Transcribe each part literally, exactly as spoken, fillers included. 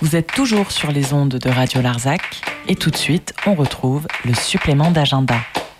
Vous êtes toujours sur les ondes de Radio Larzac et tout de suite, on retrouve le supplément d'agenda.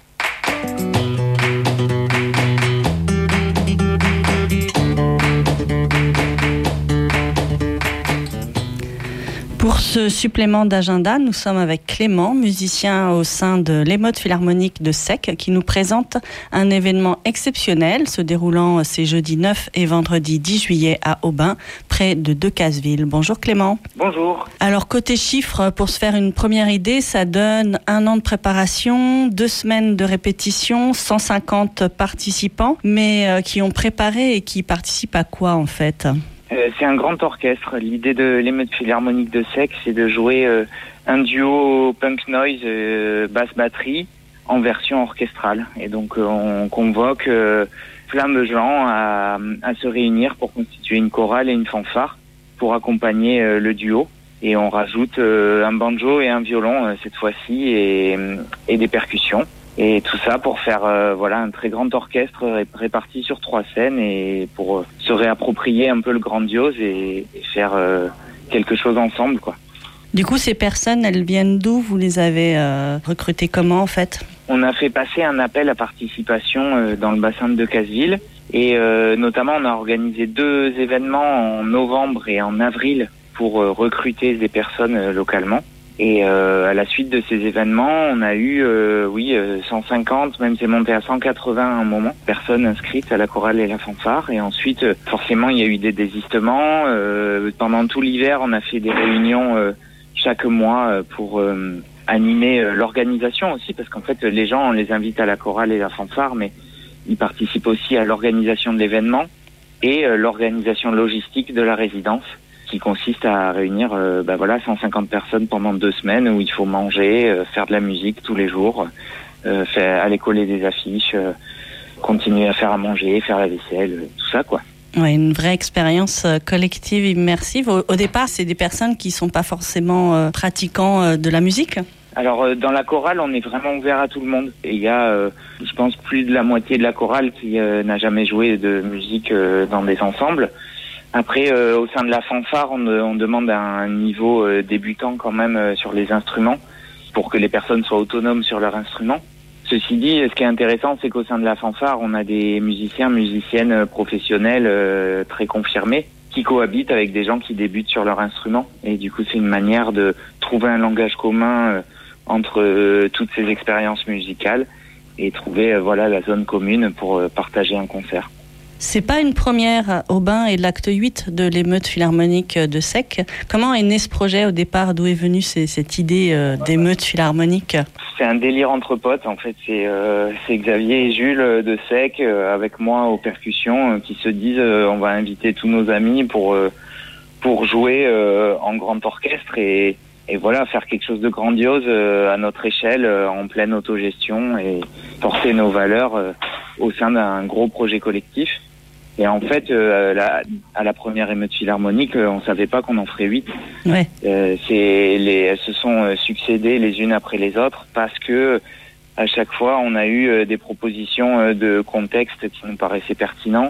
Pour ce supplément d'agenda, nous sommes avec Clément, musicien au sein de l'Émeute Philharmonique de Sec, qui nous présente un événement exceptionnel se déroulant ces jeudis neuf et vendredi dix juillet à Aubin, près de Decazeville. Bonjour Clément. Bonjour. Alors côté chiffres, pour se faire une première idée, ça donne un an de préparation, deux semaines de répétition, cent cinquante participants, mais euh, qui ont préparé et qui participent à quoi en fait ? Euh, c'est un grand orchestre. L'idée de l'Émeute Philharmonique de Sec, c'est de jouer euh, un duo punk noise euh, basse-batterie en version orchestrale. Et donc euh, on convoque euh, plein de gens à, à se réunir pour constituer une chorale et une fanfare pour accompagner euh, le duo. Et on rajoute euh, un banjo et un violon euh, cette fois-ci et, et des percussions. Et tout ça pour faire euh, voilà un très grand orchestre ré- réparti sur trois scènes et pour euh, se réapproprier un peu le grandiose et, et faire euh, quelque chose ensemble, quoi. Du coup, ces personnes, elles viennent d'où ? Vous les avez euh, recrutées comment en fait ? On a fait passer un appel à participation euh, dans le bassin de Decazeville et euh, notamment on a organisé deux événements en novembre et en avril pour euh, recruter des personnes euh, localement. Et euh, à la suite de ces événements, on a eu, euh, oui, euh, cent cinquante, même c'est monté à cent quatre-vingts à un moment, personnes inscrites à la chorale et la fanfare. Et ensuite, euh, forcément, il y a eu des désistements. Euh, pendant tout l'hiver, on a fait des réunions euh, chaque mois euh, pour euh, animer euh, l'organisation aussi, parce qu'en fait, les gens, on les invite à la chorale et la fanfare, mais ils participent aussi à l'organisation de l'événement et euh, l'organisation logistique de la résidence, qui consiste à réunir euh, bah voilà cent cinquante personnes pendant deux semaines où il faut manger, euh, faire de la musique tous les jours, euh, faire, aller coller des affiches, euh, continuer à faire à manger, faire la vaisselle, euh, tout ça quoi. Ouais, une vraie expérience euh, collective immersive. Au, au départ, c'est des personnes qui sont pas forcément euh, pratiquants euh, de la musique. Alors euh, dans la chorale, on est vraiment ouvert à tout le monde. Et il y a, euh, je pense, plus de la moitié de la chorale qui euh, n'a jamais joué de musique euh, dans des ensembles. Après, euh, au sein de la fanfare, on, on demande un niveau euh, débutant quand même euh, sur les instruments pour que les personnes soient autonomes sur leurs instruments. Ceci dit, ce qui est intéressant, c'est qu'au sein de la fanfare, on a des musiciens, musiciennes professionnels euh, très confirmés qui cohabitent avec des gens qui débutent sur leur instrument. Et du coup, c'est une manière de trouver un langage commun euh, entre euh, toutes ces expériences musicales et trouver euh, voilà la zone commune pour euh, partager un concert. C'est pas une première. Aubin est l'acte huit de l'Émeute Philharmonique de Sec. Comment est né ce projet au départ ? D'où est venue ces, cette idée euh, d'émeute philharmonique ? C'est un délire entre potes. En fait, c'est, euh, c'est Xavier et Jules de Sec euh, avec moi aux percussions euh, qui se disent euh, on va inviter tous nos amis pour euh, pour jouer euh, en grand orchestre et et voilà faire quelque chose de grandiose euh, à notre échelle euh, en pleine autogestion et porter nos valeurs euh, au sein d'un gros projet collectif. Et en fait, euh, la, à la première émeute philharmonique, euh, on savait pas qu'on en ferait huit. Ouais. Euh, c'est les, elles se sont euh, succédées les unes après les autres parce que à chaque fois, on a eu euh, des propositions euh, de contexte qui nous paraissaient pertinents.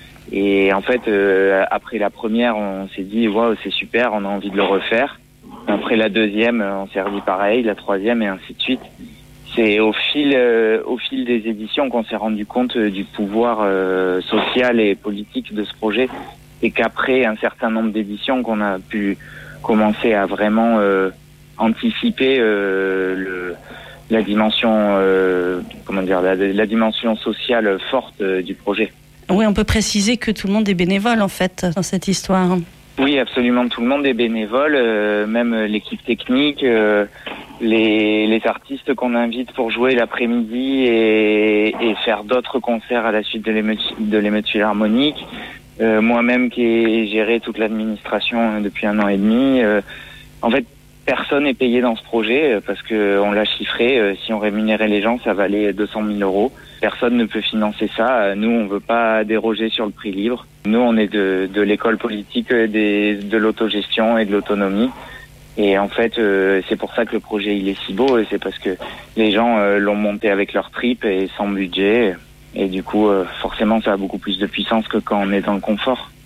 Et en fait, euh, après la première, on s'est dit waouh, c'est super, on a envie de le refaire. Après la deuxième, on s'est redit pareil, la troisième et ainsi de suite. C'est au fil, euh, au fil des éditions qu'on s'est rendu compte euh, du pouvoir euh, social et politique de ce projet et qu'après un certain nombre d'éditions qu'on a pu commencer à vraiment euh, anticiper euh, le, la dimension, euh, comment dire, la, la dimension sociale forte euh, du projet. Oui, on peut préciser que tout le monde est bénévole en fait dans cette histoire. Oui, absolument, tout le monde est bénévole, euh, même l'équipe technique. Euh, Les, les artistes qu'on invite pour jouer l'après-midi et, et faire d'autres concerts à la suite de l'émeute, de l'émeute philharmonique. Euh, moi-même qui ai géré toute l'administration depuis un an et demi. Euh, en fait, personne n'est payé dans ce projet parce que on l'a chiffré. Euh, si on rémunérait les gens, ça valait deux cent mille euros. Personne ne peut financer ça. Nous, on veut pas déroger sur le prix libre. Nous, on est de, de l'école politique des, de l'autogestion et de l'autonomie. Et en fait, euh, c'est pour ça que le projet il est si beau, et c'est parce que les gens euh, l'ont monté avec leur tripes et sans budget, et du coup, euh, forcément, ça a beaucoup plus de puissance que quand on est dans le confort.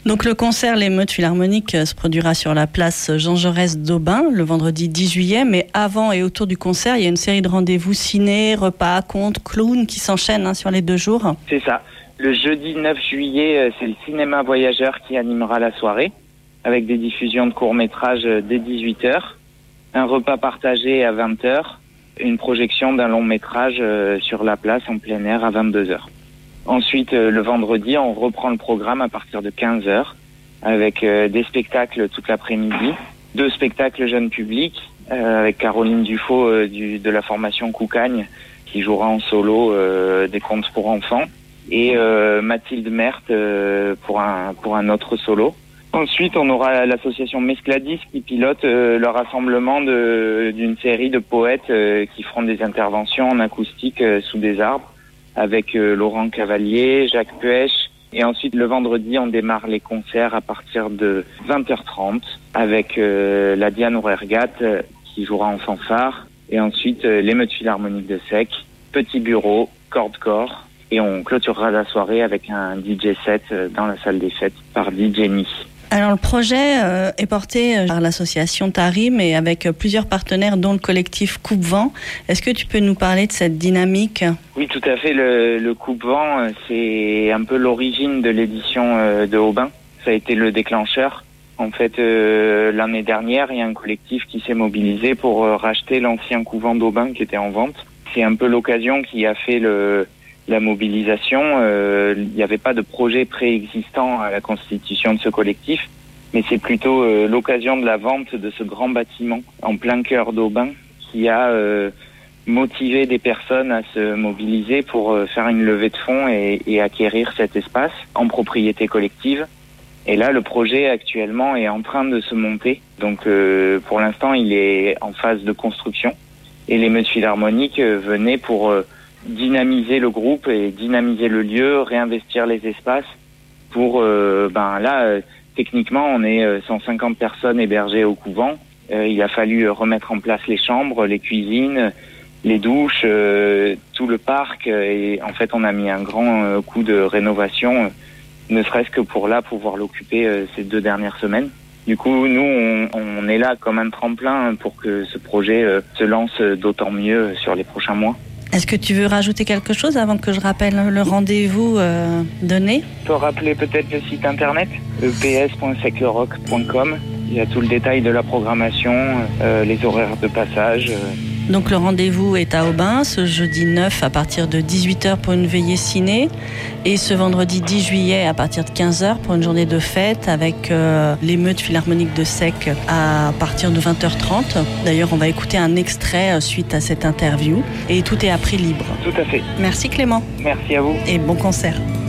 Donc le concert L'émeute philharmonique se produira sur la place Jean Jaurès d'Aubin le vendredi dix juillet, mais avant et autour du concert, il y a une série de rendez-vous ciné, repas, contes, clowns qui s'enchaînent hein, sur les deux jours. C'est ça. Le jeudi neuf juillet, c'est le cinéma voyageur qui animera la soirée, avec des diffusions de courts-métrages dès dix-huit heures, un repas partagé à vingt heures, une projection d'un long-métrage sur la place en plein air à vingt-deux heures. Ensuite, euh, le vendredi, on reprend le programme à partir de quinze heures avec euh, des spectacles toute l'après-midi, deux spectacles jeunes publics euh, avec Caroline Dufaux euh, du, de la formation Coucagne qui jouera en solo euh, des contes pour enfants et euh, Mathilde Merthe euh, pour un pour un autre solo. Ensuite, on aura l'association Mescladis qui pilote euh, le rassemblement de, d'une série de poètes euh, qui feront des interventions en acoustique euh, sous des arbres, avec euh, Laurent Cavalier, Jacques Puech. Et ensuite, le vendredi, on démarre les concerts à partir de vingt heures trente avec euh, la Diane Ourergat euh, qui jouera en fanfare. Et ensuite, euh, l'émeute philharmonique de Sec, Petit Bureau, Corde-Corps. Et on clôturera la soirée avec un D J set euh, dans la salle des fêtes par D J Ni. Alors le projet euh, est porté par l'association Tarim et avec plusieurs partenaires dont le collectif Coupe-Vent. Est-ce que tu peux nous parler de cette dynamique ? Oui, tout à fait. Le, le Coupe-Vent, c'est un peu l'origine de l'édition euh, de Aubin. Ça a été le déclencheur. En fait, euh, l'année dernière, il y a un collectif qui s'est mobilisé pour euh, racheter l'ancien couvent d'Aubin qui était en vente. C'est un peu l'occasion qui a fait le... la mobilisation. Euh, il n'y avait pas de projet préexistant à la constitution de ce collectif, mais c'est plutôt euh, l'occasion de la vente de ce grand bâtiment en plein cœur d'Aubin qui a euh, motivé des personnes à se mobiliser pour euh, faire une levée de fonds et, et acquérir cet espace en propriété collective. Et là, le projet actuellement est en train de se monter. Donc euh, pour l'instant, il est en phase de construction. Et l'émeute philharmonique euh, venait pour... Euh, dynamiser le groupe et dynamiser le lieu, réinvestir les espaces pour, euh, ben là, euh, techniquement, on est euh, cent cinquante personnes hébergées au couvent. Euh, il a fallu remettre en place les chambres, les cuisines, les douches, euh, tout le parc. Et en fait, on a mis un grand euh, coup de rénovation, euh, ne serait-ce que pour là, pouvoir l'occuper euh, ces deux dernières semaines. Du coup, nous, on, on est là comme un tremplin pour que ce projet euh, se lance d'autant mieux sur les prochains mois. Est-ce que tu veux rajouter quelque chose avant que je rappelle le rendez-vous euh, donné ? Je peux rappeler peut-être le site internet, e p s point sec le rock point com. Il y a tout le détail de la programmation, euh, les horaires de passage. Euh. Donc le rendez-vous est à Aubin ce jeudi neuf à partir de dix-huit heures pour une veillée ciné et ce vendredi dix juillet à partir de quinze heures pour une journée de fête avec euh, l'émeute philharmonique de Sec à partir de vingt heures trente. D'ailleurs, on va écouter un extrait suite à cette interview et tout est à prix libre. Tout à fait. Merci Clément. Merci à vous. Et bon concert.